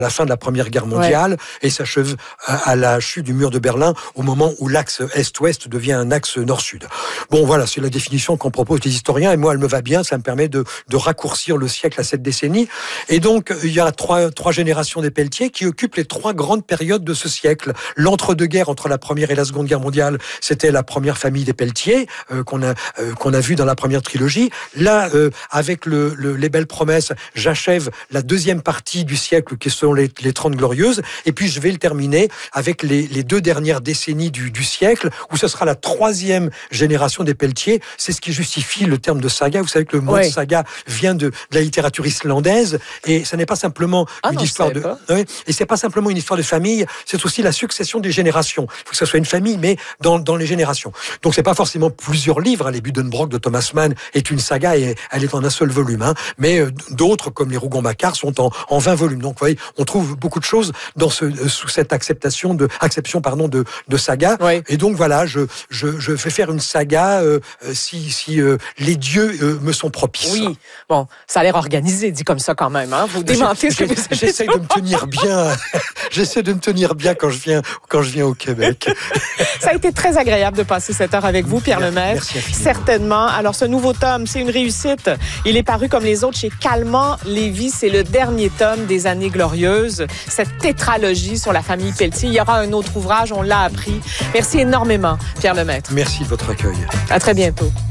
la fin de la Première Guerre mondiale et s'achève à la chute du mur de Berlin au moment où l'axe Est-Ouest devient un axe Nord-Sud. Bon, voilà, c'est la définition qu'on propose les historiens et moi, elle me va bien, ça me permet de raccourcir le siècle à cette décennie. Et donc, il y a trois générations des Pelletier qui occupent les trois grandes périodes de ce siècle. L'entre-deux-guerres, entre la Première et la Seconde Guerre mondiale, c'était la première famille des Pelletier qu'on a vu dans la première trilogie. Là, avec les Belles Promesses, j'achève la deuxième partie du siècle qui sont les 30 Glorieuses. Et puis, je vais le terminer avec les deux dernières décennies du siècle, où ce sera la troisième génération des Pelletier. C'est ce qui justifie le terme de saga. Vous savez que le mot saga vient de la littérature islandaise, et ça n'est pas simplement histoire de... Oui, et c'est pas simplement une histoire de famille, c'est aussi la succession des générations. Il faut que ça soit une famille, mais dans les générations. Donc c'est pas forcément plusieurs livres. Les Buddenbrook de Thomas Mann est une saga et elle est en un seul volume. Mais d'autres, comme les Rougon-Macquart, sont en 20 volumes. Donc vous voyez, on trouve beaucoup de choses sous cette acception de saga. Oui. Et donc voilà, je vais faire une saga si les dieux me sont propices. Oui, bon, ça a l'air organisé, dit comme ça quand même. Vous démentez ce que vous avez dit. J'essaie de me tenir bien. J'essaie de me tenir bien quand je viens au Québec. Ça a été très agréable de passer cette heure avec vous, Pierre Lemaitre. Merci. Certainement. Alors, ce nouveau tome, c'est une réussite. Il est paru comme les autres chez Calment Lévy. C'est le dernier tome des Années Glorieuses. Cette tétralogie sur la famille Pelletier. Il y aura un autre ouvrage, on l'a appris. Merci énormément, Pierre Lemaitre. Merci de votre accueil. À très bientôt.